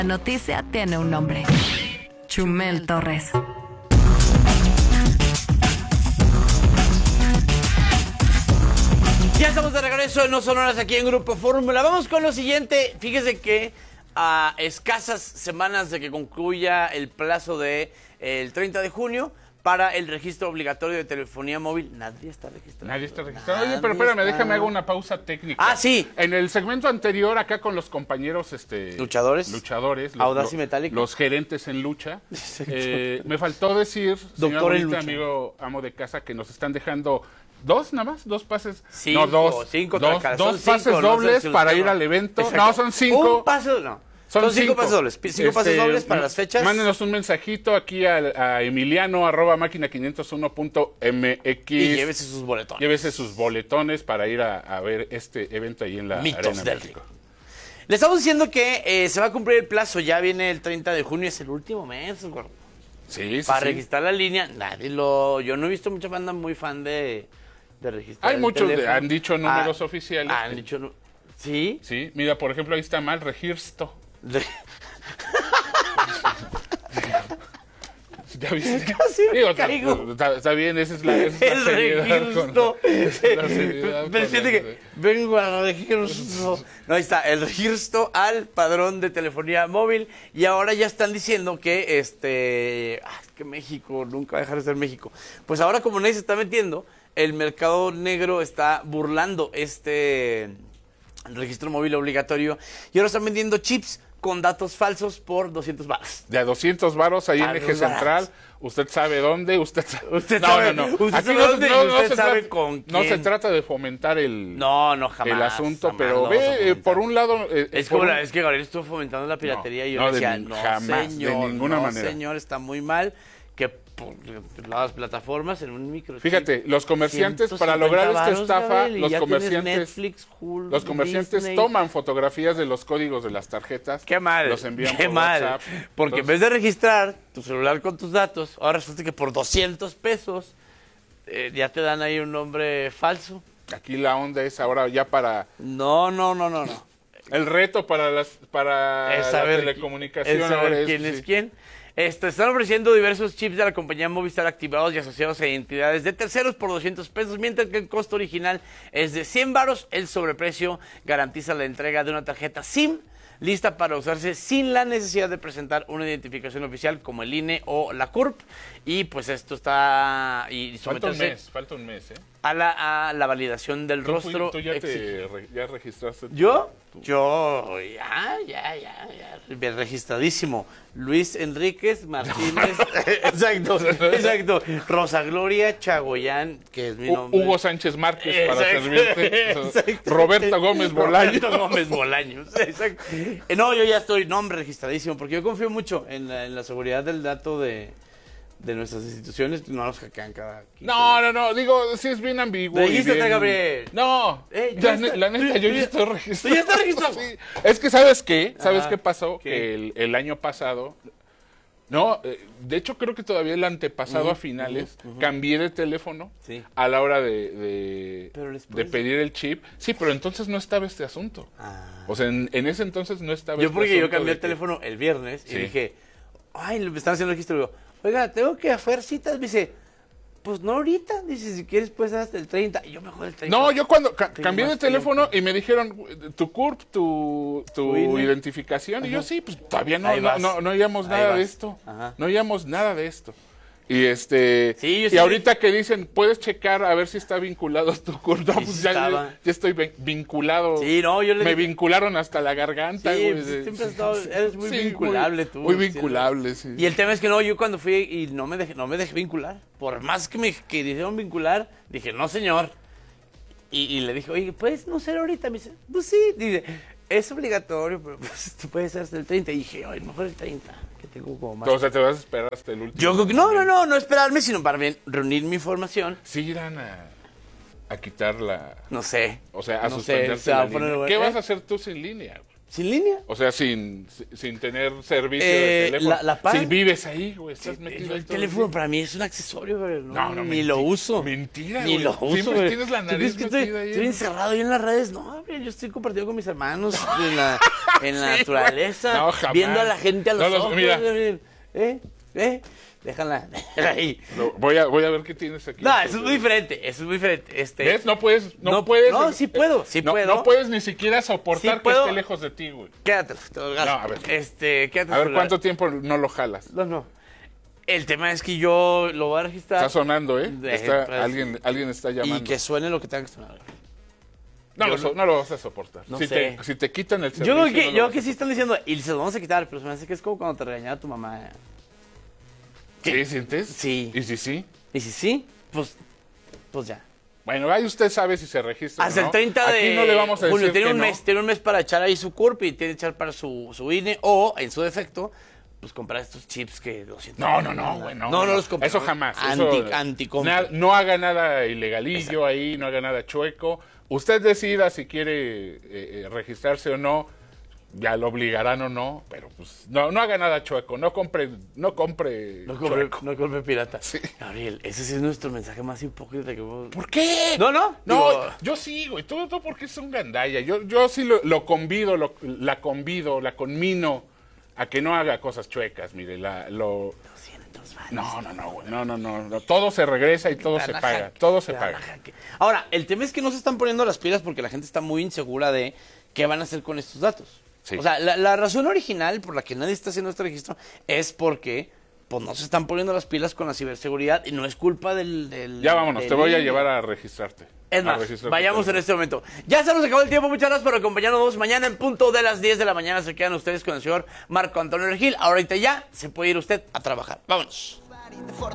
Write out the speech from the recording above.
La noticia tiene un nombre. Chumel Torres. Ya estamos de regreso en No Sonoras aquí en Grupo Fórmula. Vamos con lo siguiente. Fíjese que a escasas semanas de que concluya el plazo de el 30 de junio para el registro obligatorio de telefonía móvil, nadie está registrado. Nadie está registrado. Oye, pero espérame, déjame hago una pausa técnica. Ah, sí. En el segmento anterior, acá con los compañeros luchadores, Audaz y Metálico, los gerentes en lucha, me faltó decir, señor bonita, amigo amo de casa, que nos están dejando dos nada más, dos pases. Cinco, dos pases dobles para ir al evento. Exacto. No, son 5. Un paso, no. Son cinco pases dobles. 5 pases dobles para las fechas. Mándenos un mensajito aquí a Emiliano @máquina501.mx. Y llévese sus boletones. Llévese sus boletones para ir a ver este evento ahí en la Arena del México. Le estamos diciendo que se va a cumplir el plazo. Ya viene el 30 de junio, es el último mes, gordo. Sí, para registrar la línea. Yo no he visto mucha banda muy fan de registrar. Hay muchos, han dicho números oficiales. Han dicho, ¿sí? Sí, mira, por ejemplo, ahí está mal, registro. ¿Ya viste? Casi me caigo. Está bien, esa es la el registro. Vengo al registro. No, ahí está, el registro al padrón de telefonía móvil. Y ahora ya están diciendo que es que México nunca va a dejar de ser México. Pues ahora, como nadie se está metiendo, el mercado negro está burlando el registro móvil obligatorio. Y ahora están vendiendo chips con datos falsos por 200 varos. De a 200 varos ahí en Eje Central. Usted sabe dónde, usted sabe dónde, usted sabe con quién. No se trata de fomentar jamás, el asunto, jamás pero por un lado... es que Gabriel estuvo fomentando la piratería y yo decía, jamás, señor, de ninguna manera. Señor, está muy mal que por las plataformas en un microchip. Fíjate, los comerciantes para lograr esta estafa, los comerciantes Disney. Toman fotografías de los códigos de las tarjetas. Qué mal. Los envían por WhatsApp. Porque en vez de registrar tu celular con tus datos, ahora resulta que por 200 pesos ya te dan ahí un nombre falso. Aquí la onda es ahora ya para... No. El reto para la telecomunicación. Es saber quién es quién. Están ofreciendo diversos chips de la compañía Movistar activados y asociados a entidades de terceros por 200 pesos, mientras que el costo original es de 100 varos. El sobreprecio garantiza la entrega de una tarjeta SIM lista para usarse sin la necesidad de presentar una identificación oficial como el INE o la CURP. Y pues esto está... Falta un mes, ¿eh? A la validación del rostro. ¿Tú ya registraste? ¿Yo? Ya. Bien registradísimo. Luis Enríquez Martínez. Exacto. Rosa Gloria Chagoyán, que es mi nombre. Hugo Sánchez Márquez, para servirte. Roberto Gómez Bolaños. Exacto. No, yo ya estoy nombre registradísimo, porque yo confío mucho en la seguridad del dato de nuestras instituciones. No nos hackean cada 15 días. No, digo, sí es bien ambiguo. Regístrate, Gabriel. No, la neta, yo ya estoy registrado. ¿Tú ya estás registrado? Sí. Es que, ¿sabes qué? ¿Sabes qué pasó? Que el año pasado... No, de hecho creo que todavía el antepasado a finales cambié de teléfono a la hora de pedir el chip. Sí, pero entonces no estaba este asunto. O sea, en ese entonces no estaba yo cambié el teléfono el viernes y dije, me están haciendo registro. Y digo, oiga, tengo que hacer citas. Me dice, pues no ahorita. Dice, si quieres puedes hasta el 30. Y yo mejor el 30. No, yo cuando cambié de teléfono y me dijeron, tu CURP, tu identificación. Y yo sí, pues todavía no oíamos nada de esto. No oíamos nada de esto. Y y ahorita que dicen, puedes checar a ver si está vinculado tu CURP. No, pues ya estoy vinculado. Sí, no, me vincularon hasta la garganta. Sí, pues, siempre eres muy vinculable tú. Muy vinculable, sí. Y el tema es que yo cuando fui y no me dejé vincular. Por más que me dijeron vincular, dije, no señor. Y le dije, oye, ¿puedes no ser ahorita? Me dice, pues sí. Dice, es obligatorio, pero pues, tú puedes ser hasta el 30. Y dije, ay, mejor el 30. Tengo como más. O sea, te vas a esperar hasta el último. Yo creo que no esperarme, sino para reunir mi información. Sí irán a quitar la... No sé. O sea, a suspenderte la línea. ¿Qué vas a hacer tú sin línea? ¿Sin línea? O sea, sin tener servicio de teléfono. La pagas. Si vives ahí, güey, estás metido ahí El todo el teléfono día. para mí es un accesorio, güey. No, ni lo uso. Mentira, Ni güey. lo uso, Siempre güey. tienes la ¿Tú nariz crees que metida ahí. estoy encerrado ahí en las redes? No, güey, yo estoy compartiendo con mis hermanos en la naturaleza, No, jamás. viendo a la gente a los No, ojos. mira. Déjala ahí. Voy a ver qué tienes aquí. No, eso es muy diferente, eso es muy diferente. ¿Ves? No puedes. No, sí puedo, sí no, puedo. No puedes ni siquiera soportar Sí que puedo. esté lejos de ti, güey. Quédatelo, te lo gasto. No, a ver. Quédate. A ver, ¿cuánto tiempo no lo jalas? No. El tema es que yo lo voy a registrar. Está sonando, ¿eh? Pues, Alguien está llamando. Y que suene lo que tenga que sonar. No lo vas a soportar. No si sé. si te quitan el servicio. Yo creo que, no lo vas a sí están diciendo, y se los vamos a quitar, pero se me hace que es como cuando te regañaba tu mamá. ¿Sí sientes? Sí. ¿Y si sí? Y si sí, pues ya. Bueno, ahí usted sabe si se registra Hasta o no. el 30 de Aquí no le vamos a decir julio. Tiene que un no. mes, tiene un mes para echar ahí su CURP y tiene que echar para su INE o, en su defecto, pues comprar estos chips que 200. No, güey, No los compré. Eso jamás. Anti-compra. No haga nada ilegalillo ahí, no haga nada chueco. Usted decida si quiere registrarse o no, ya lo obligarán o no, pero pues no haga nada chueco, no compre chueco. No compre pirata. Sí. Gabriel, ese sí es nuestro mensaje más hipócrita que puedo... ¿Por qué? No. No, Digo, yo sí, güey, tú porque es un gandalla. Yo sí la convido, la conmino a que no haga cosas chuecas, mire, 200 varos. No, güey, no. Todo se regresa y todo se paga, todo se paga. Ahora, el tema es que no se están poniendo las pilas porque la gente está muy insegura de qué van a hacer con estos datos. Sí. O sea, la razón original por la que nadie está haciendo este registro es porque pues no se están poniendo las pilas con la ciberseguridad y no es culpa del Ya vámonos, te voy a llevar a registrarte. Es más, vayamos en este momento. Ya se nos acabó el tiempo. Muchas gracias por acompañarnos. Mañana en punto de las 10 de la mañana se quedan ustedes con el señor Marco Antonio Regil. Ahorita ya se puede ir usted a trabajar. Vámonos.